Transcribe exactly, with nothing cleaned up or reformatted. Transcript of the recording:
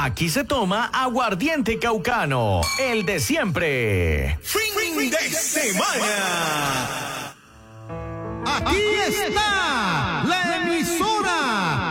Aquí se toma aguardiente caucano, el de siempre. Fin de semana. Aquí está la emisora